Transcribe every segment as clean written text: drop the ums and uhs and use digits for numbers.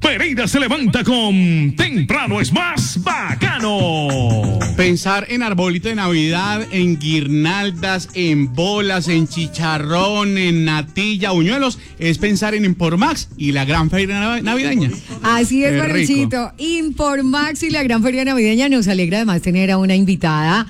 Pereira se levanta con Temprano es más bacano. Pensar en arbolito de Navidad, en guirnaldas, en bolas, en chicharrón, en natilla, buñuelos, es pensar en Impormax y la gran feria navideña. Así es, Baruchito. Impormax y la gran feria navideña. Nos alegra además tener a una invitada,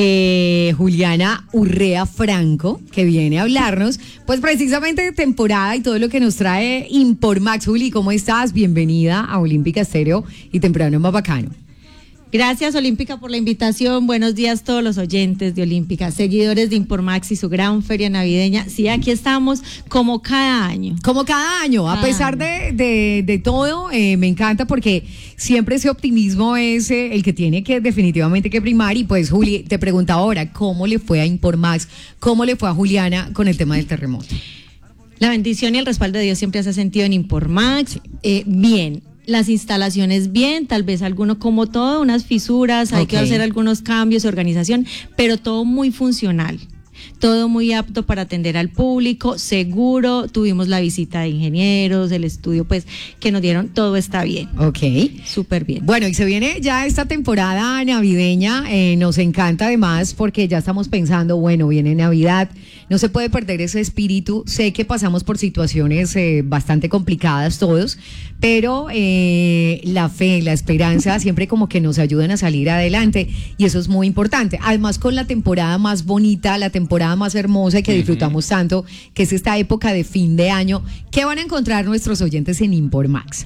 Juliana Urrea Franco, que viene a hablarnos, pues precisamente de temporada y todo lo que nos trae Impormax. Juli, ¿cómo estás? Bienvenida a Olímpica Estéreo y Temprano es más bacano. Gracias, Olímpica, por la invitación. Buenos días a todos los oyentes de Olímpica, seguidores de Impormax y su gran feria navideña. Sí, aquí estamos como cada año. Como cada año, a pesar de todo, me encanta porque siempre ese optimismo es el que tiene que definitivamente que primar. Y pues, Juli, te preguntaba ahora, ¿cómo le fue a Impormax? ¿Cómo le fue a Juliana con el tema del terremoto? La bendición y el respaldo de Dios siempre se ha sentido en Impormax. Bien. Las instalaciones bien, tal vez alguno como todo, unas fisuras, hay que hacer algunos cambios de organización, pero todo muy funcional, todo muy apto para atender al público, seguro, tuvimos la visita de ingenieros, el estudio pues que nos dieron, todo está bien. Ok. Súper bien. Bueno, y se viene ya esta temporada navideña, nos encanta además porque ya estamos pensando, bueno, viene Navidad, no se puede perder ese espíritu, sé que pasamos por situaciones bastante complicadas todos, pero la fe, la esperanza siempre como que nos ayudan a salir adelante y eso es muy importante. Además con la temporada más bonita, la temporada más hermosa y que disfrutamos tanto, que es esta época de fin de año, ¿qué van a encontrar nuestros oyentes en Impormax?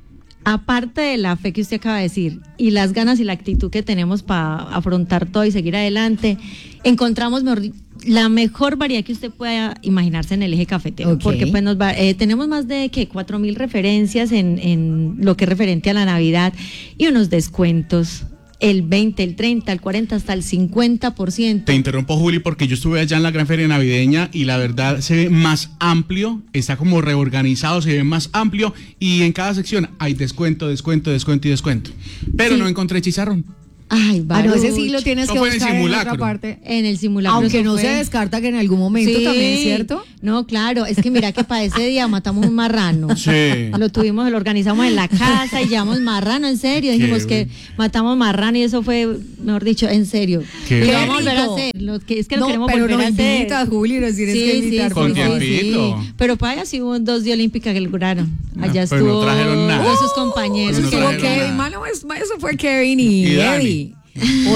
Aparte de la fe que usted acaba de decir y las ganas y la actitud que tenemos para afrontar todo y seguir adelante, encontramos la mejor variedad que usted pueda imaginarse en el eje cafetero, porque pues tenemos más de 4,000 referencias en lo que es referente a la Navidad y unos descuentos. El 20, el 30, el 40, hasta el 50%. Te interrumpo, Juli, porque yo estuve allá en la gran feria navideña y la verdad se ve más amplio, está como reorganizado, se ve más amplio y en cada sección hay descuento, descuento, descuento y descuento. Pero sí, no encontré chicharrón. Ay, no, ese sí lo tienes que buscar en otra parte. En el simulacro. Aunque no se descarta que en algún momento también, ¿cierto? No, claro, es que mira que para ese día matamos un marrano. Sí. Lo organizamos en la casa y llevamos marrano, en serio. Dijimos que matamos marrano y eso fue, mejor dicho, en serio. Qué lo vamos a volver a hacer. Es que lo queremos volver a hacer. Pero no invitas, Juli, nos tienes que invitar. Con tiempito. Pero para allá sí hubo 2 de Olímpica que lograron. Allá pero estuvo no trajeron nada. sus compañeros. No estuvo Kevin, malo, eso fue Kevin y Eddie. O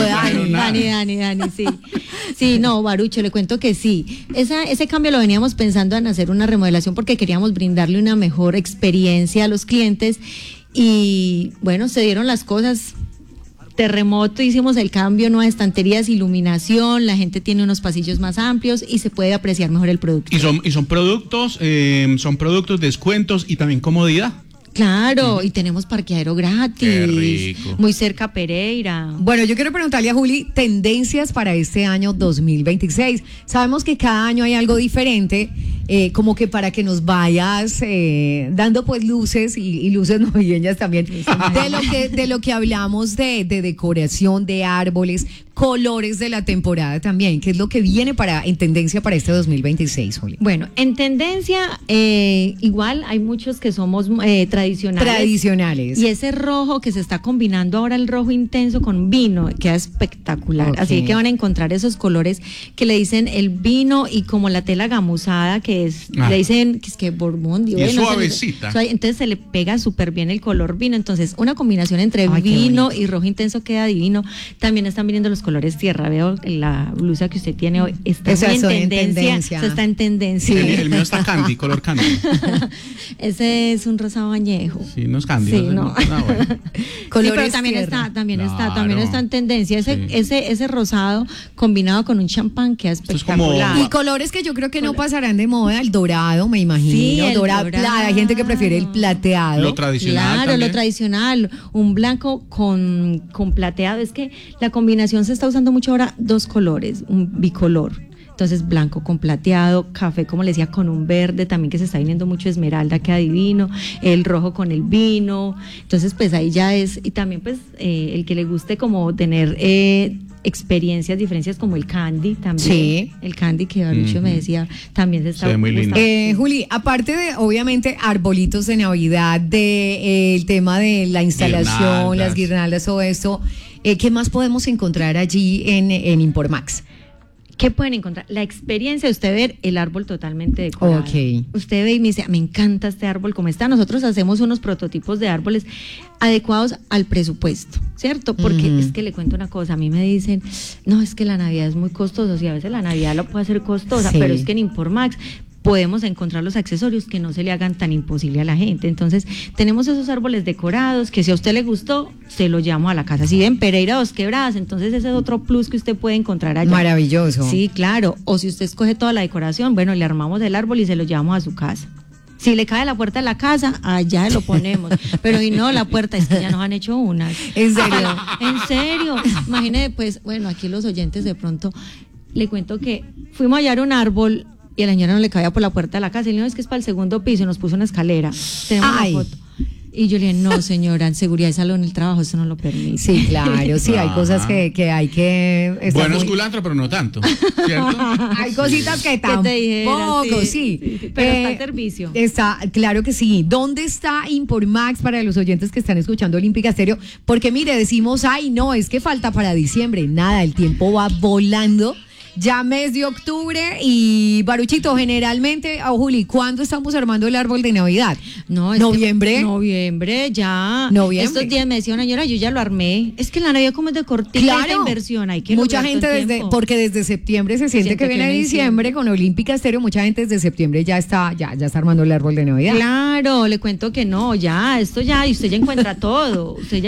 Dani, sí. Sí, no, Barucho, le cuento que sí. Ese cambio lo veníamos pensando en hacer una remodelación porque queríamos brindarle una mejor experiencia a los clientes y bueno, se dieron las cosas. Terremoto, hicimos el cambio, nuevas estanterías, iluminación, la gente tiene unos pasillos más amplios y se puede apreciar mejor el producto. Y son productos, descuentos y también comodidad. Claro, y tenemos parqueadero gratis. Qué rico. Muy cerca a Pereira. Bueno, yo quiero preguntarle a Juli, tendencias para este año 2026. Sabemos que cada año hay algo diferente, como que para que nos vayas dando pues luces y luces navideñas también, de lo que hablamos de decoración, de árboles, colores de la temporada también, ¿qué es lo que viene en tendencia para este 2026, Juli? Bueno, en tendencia, igual hay muchos que somos tradicionales. Y ese rojo que se está combinando ahora, el rojo intenso con vino, queda espectacular. Así que van a encontrar esos colores que le dicen el vino y como la tela gamuzada, que es, le dicen que es que Bormondio. Y es suavecita. Entonces se le pega súper bien el color vino. Entonces, una combinación entre vino y rojo intenso queda divino. También están viniendo los colores tierra. Veo la blusa que usted tiene hoy. Está en tendencia. Está en tendencia. Sí, el mío está candy, color candy. Ese es un rosado añejo. Sí, no es candy. Sí, no. Bueno. Sí, pero también está en tendencia. Ese rosado combinado con un champán queda espectacular. Y colores que yo creo que no pasarán de moda, el dorado, me imagino. Sí, el dorado. Hay gente que prefiere el plateado. Lo tradicional. Claro, también. lo tradicional. Un blanco con plateado. Es que la combinación se está usando mucho ahora, 2 colores, un bicolor. Entonces, blanco con plateado, café, como le decía, con un verde también, que se está viniendo mucho esmeralda, queda divino, el rojo con el vino. Entonces, pues ahí ya es, y también pues el que le guste como tener experiencias, diferencias como el candy también. Sí. El candy que Barucho me decía, también se está... Se ve muy lindo. Juli, aparte de, obviamente, arbolitos de Navidad, de el tema de la instalación, Guirnaldas. las guirnaldas, todo esto, ¿qué más podemos encontrar allí en Impormax? ¿Qué pueden encontrar? La experiencia de usted ver el árbol totalmente decorado. Ok. Usted ve y me dice, me encanta este árbol como está. Nosotros hacemos unos prototipos de árboles adecuados al presupuesto, ¿cierto? Porque es que le cuento una cosa, a mí me dicen, no, es que la Navidad es muy costosa, y a veces la Navidad lo puede hacer costosa, Sí. pero es que en Impormax podemos encontrar los accesorios que no se le hagan tan imposible a la gente. Entonces, tenemos esos árboles decorados que si a usted le gustó, se lo llamo a la casa. Si ven Pereira Dos Quebradas, entonces ese es otro plus que usted puede encontrar allá. Maravilloso. Sí, claro. O si usted escoge toda la decoración, bueno, le armamos el árbol y se lo llevamos a su casa. Si le cae la puerta de la casa, allá lo ponemos. Pero y no, la puerta, es que ya nos han hecho unas. ¿En serio? En serio. Imagínese, pues, bueno, aquí los oyentes de pronto, le cuento que fuimos a hallar un árbol y a la señora no le cabía por la puerta de la casa. Y le dijo, es que es para el segundo piso, y nos puso una escalera. Tenemos Ay. una foto. Y yo le dije, no, señora, en seguridad de salón, el trabajo, eso no lo permite. Sí, claro, sí, hay Ajá. cosas que hay que estar Bueno, es muy- culantro, pero no tanto, ¿cierto? Hay cositas que te dijera, tampoco, sí, sí. sí, pero está el servicio. Está, claro que sí. ¿Dónde está Impormax para los oyentes que están escuchando Olímpica Estéreo? Porque mire, decimos, ay, no, es que falta para diciembre. Nada, el tiempo va volando. Ya mes de octubre y Baruchito, generalmente, Juli, ¿cuándo estamos armando el árbol de Navidad? No, ¿Noviembre? Noviembre, ya. Noviembre. Estos días me decía una señora, yo ya lo armé. Es que la Navidad como es de cortita esa inversión, hay que mucha lograrlo gente en desde, tiempo. porque desde septiembre se siente que viene diciembre con Olímpica Estéreo, mucha gente desde septiembre ya está armando el árbol de Navidad. Claro, le cuento que no, ya, esto ya, y usted ya encuentra todo, usted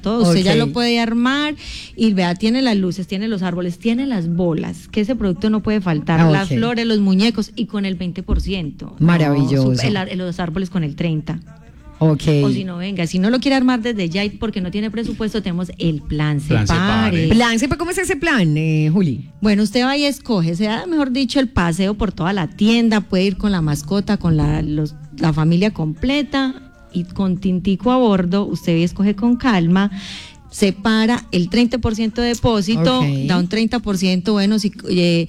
ya Ok. lo puede armar y vea, tiene las luces, tiene los árboles, tiene las bolas, que ese producto no puede faltar, Ah, las ok. flores, los muñecos y con el 20%. Maravilloso. Los árboles con el 30%. Ok. O si no, venga, si no lo quiere armar desde ya y porque no tiene presupuesto, tenemos el plan Plan Separe. Separe. Plan, ¿cómo es ese plan, Juli? Bueno, usted va y escoge, sea mejor dicho, el paseo por toda la tienda, puede ir con la mascota, con la familia completa y con tintico a bordo, usted escoge con calma. Separa el 30% de depósito, Ok. da un 30%, bueno, si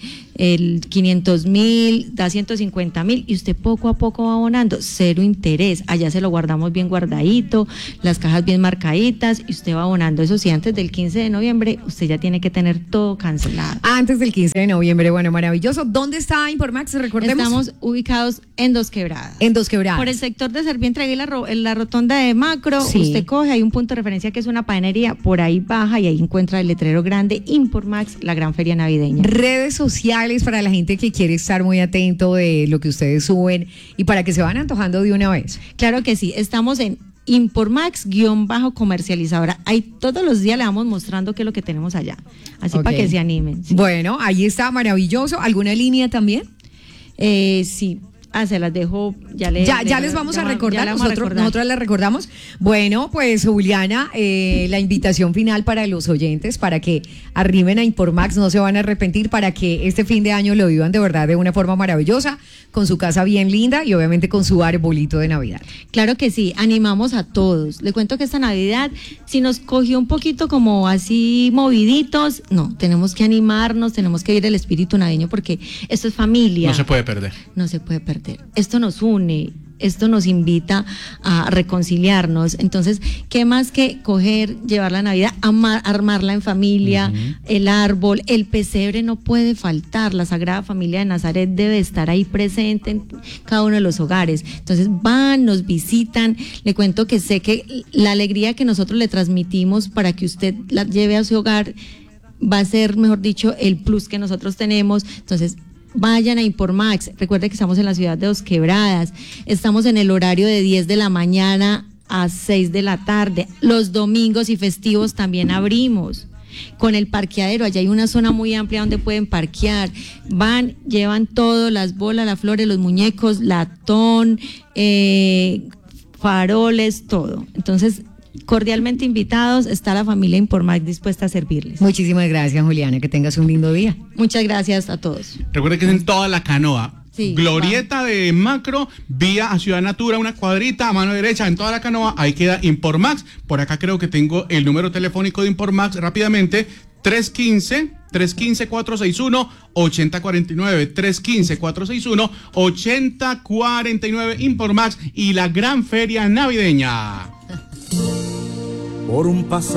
el 500,000, da 150,000 y usted poco a poco va abonando, cero interés, allá se lo guardamos bien guardadito, las cajas bien marcaditas y usted va abonando. Eso sí, antes del 15 de noviembre usted ya tiene que tener todo cancelado. Antes del 15 de noviembre, bueno, maravilloso. ¿Dónde está Impormax? Recordemos. Estamos ubicados en Dos Quebradas. En Dos Quebradas. Por el sector de Servientre y la rotonda de Macro, Sí. usted coge, hay un punto de referencia que es una panadería, por ahí baja y ahí encuentra el letrero grande Impormax, la gran feria navideña. Redes sociales para la gente que quiere estar muy atento de lo que ustedes suben y para que se van antojando de una vez. Claro que sí, estamos en Impormax-comercializadora. Ahí todos los días le vamos mostrando qué es lo que tenemos allá. Así Ok. para que se animen. Sí. Bueno, ahí está, maravilloso. ¿Alguna línea también? Sí. Se las dejo, ya les vamos a recordar, ya le vamos a recordar. nosotros les recordamos. Bueno, pues Juliana, la invitación final para los oyentes, para que arrimen a Impormax, no se van a arrepentir, para que este fin de año lo vivan de verdad de una forma maravillosa, con su casa bien linda y obviamente con su arbolito de Navidad. Claro que sí, animamos a todos. Le cuento que esta Navidad, si nos cogió un poquito como así moviditos, no, tenemos que animarnos, tenemos que vivir el espíritu navideño porque esto es familia. No se puede perder. No se puede perder. Esto nos une, esto nos invita a reconciliarnos. Entonces, ¿qué más que coger, llevar la Navidad, armarla en familia, el árbol, el pesebre no puede faltar, la Sagrada Familia de Nazaret debe estar ahí presente en cada uno de los hogares. Entonces, van, nos visitan, le cuento que sé que la alegría que nosotros le transmitimos para que usted la lleve a su hogar va a ser, mejor dicho, el plus que nosotros tenemos. Entonces, vayan a Impormax, recuerde que estamos en la ciudad de Dos Quebradas, estamos en el horario de 10 de la mañana a 6 de la tarde, los domingos y festivos también abrimos. Con el parqueadero, allá hay una zona muy amplia donde pueden parquear, van, llevan todo, las bolas, las flores, los muñecos, latón, faroles, todo. Entonces, cordialmente invitados, está la familia Impormax dispuesta a servirles. Muchísimas gracias, Juliana, que tengas un lindo día. Muchas gracias a todos. Recuerde que es en toda la Canoa. Sí, Glorieta de Macro, vía a Ciudad Natura, una cuadrita a mano derecha en toda la Canoa, ahí queda Impormax. Por acá creo que tengo el número telefónico de Impormax rápidamente, 315-461-8049, 315-461-8049, Impormax y la gran feria navideña. Por un pasado